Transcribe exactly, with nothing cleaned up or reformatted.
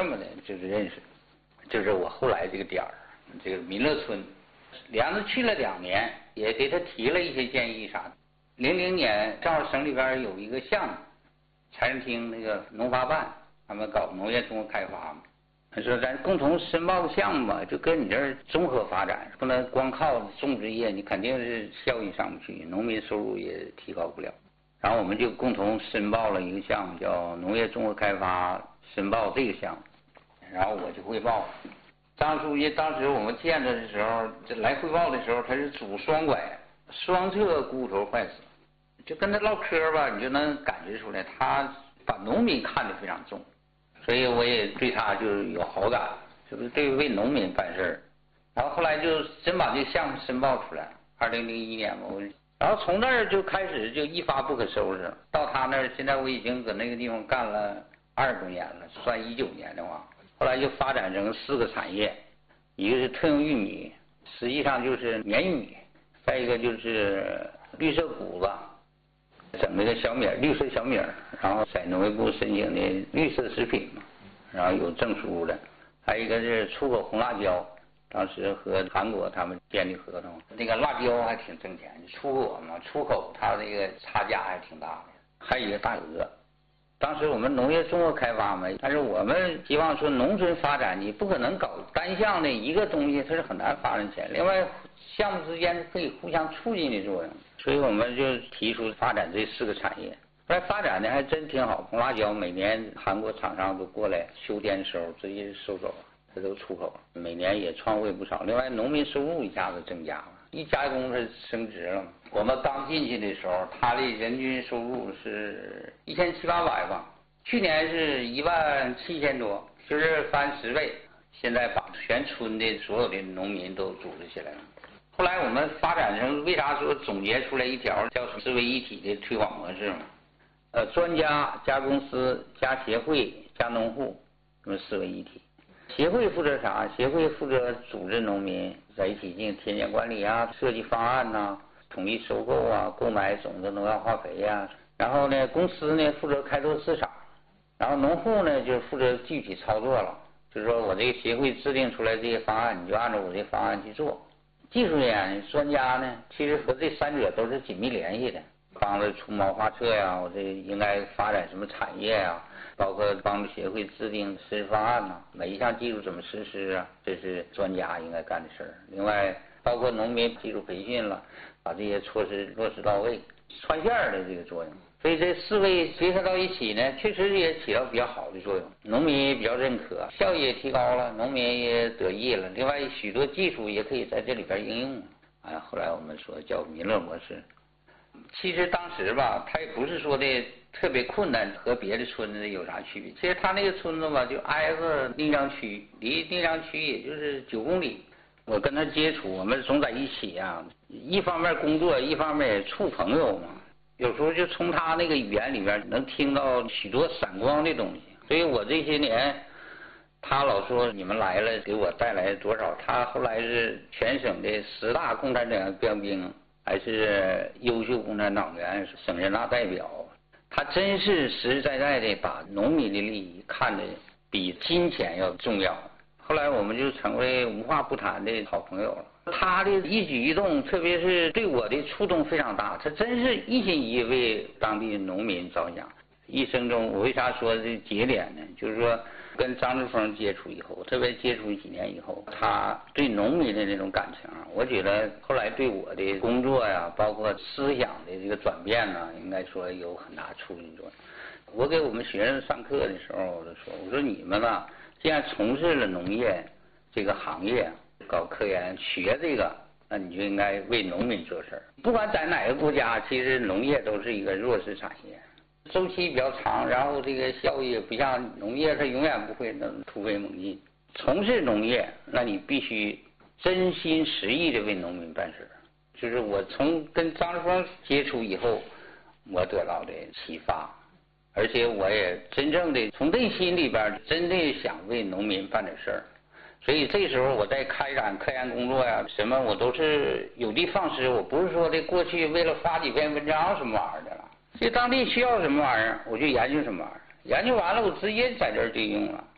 这么的就是认识，就是我后来这个点儿，这个民乐村，梁子去了两年，也给他提了一些建议啥的。零零年正好省里边有一个项目，财政厅那个农发办他们搞农业综合开发嘛，他说咱共同申报项目嘛，就跟你这儿综合发展，不能光靠种植业，你肯定是效益上不去，农民收入也提高不了。然后我们就共同申报了一个项目，叫农业综合开发申报这个项目，然后我就汇报。张书记当时我们见他的时候，这来汇报的时候，他是拄双拐，双侧股骨头坏死，就跟他唠嗑吧，你就能感觉出来，他把农民看得非常重，所以我也对他就有好感，就是对为农民办事儿。然后后来就真把这个项目申报出来，二零零一年嘛，我然后从那儿就开始就一发不可收拾。到他那儿，现在我已经搁那个地方干了二十多年了，算一九年的话，后来就发展成四个产业，一个是特用玉米，实际上就是粘玉米，再一个就是绿色谷子。整那个小米，绿色小米，然后在农业部申请的绿色食品嘛，然后有证书的，还有一个是出口红辣椒，当时和韩国他们签的合同，那个辣椒还挺挣钱，出口嘛，出口它这个差价还挺大的。还有一个大鹅，当时我们农业综合开发嘛，但是我们希望说农村发展，你不可能搞单项的一个东西，它是很难发展起来。另外，项目之间可以互相促进的作用。所以我们就提出发展这四个产业，后来发展的还真挺好。红辣椒每年韩国厂商都过来，秋天的时候直接收走，它都出口，每年也创汇不少。另外，农民收入一下子增加了，一加工它升值了。我们刚进去的时候，它的人均收入是一千七八百吧，去年是一万七千多，就是翻十倍。现在把全村的所有的农民都组织起来了。后来我们发展成为啥说总结出来一条叫四位一体的推广模式嘛？呃，专家加公司加协会加农户，这么四位一体。协会负责啥？协会负责组织农民在一起进行田间管理啊，设计方案呐、啊，统一收购啊，购买种子、农药、化肥呀、啊。然后呢，公司呢负责开拓市场，然后农户呢就负责具体操作了，就是说我这个协会制定出来这些方案，你就按照我这方案去做。技术员、专家呢，其实和这三者都是紧密联系的，帮着出谋划策呀，我这应该发展什么产业呀，包括帮助协会制定实施方案呐，每一项技术怎么实施啊，这是专家应该干的事儿。另外，包括农民技术培训了，把这些措施落实到位，串线的这个作用。所以这四位结合到一起呢，确实也起到比较好的作用，农民也比较认可，效益也提高了，农民也得益了。另外，许多技术也可以在这里边应用。哎，后来我们说叫民乐模式。其实当时吧，他也不是说的特别困难，和别的村子有啥区别。其实他那个村子吧，就挨着宁江区，离宁江区也就是九公里。我跟他接触，我们总在一起啊，一方面工作，一方面也处朋友嘛。有时候就从他那个语言里边能听到许多闪光的东西，所以我这些年，他老说你们来了给我带来多少，他后来是全省的十大共产党标兵，还是优秀共产党员、省人大代表，他真是实实在在的把农民的利益看得比金钱要重要。后来我们就成为无话不谈的好朋友了。他的一举一动，特别是对我的触动非常大，他真是一心一意为当地农民着想。一生中，我为啥说这节点呢？就是说，跟张志峰接触以后，特别接触几年以后，他对农民的那种感情，我觉得后来对我的工作呀，包括思想的这个转变呢，应该说有很大促进作用。我给我们学生上课的时候，我就说，我说你们呢，既然从事了农业这个行业，搞科研学这个，那你就应该为农民做事儿。不管在哪个国家，其实农业都是一个弱势产业，周期比较长，然后这个效益不像农业，它永远不会能突飞猛进。从事农业，那你必须真心实意的为农民办事儿。就是我从跟张志峰接触以后，我得到的启发，而且我也真正的从内心里边真的想为农民办点事儿。所以这时候我在开展科研工作呀，什么我都是有的放矢，我不是说的过去为了发几篇文章什么玩意儿的了。这当地需要什么玩意儿，我就研究什么玩意儿，研究完了我直接在这儿就用了。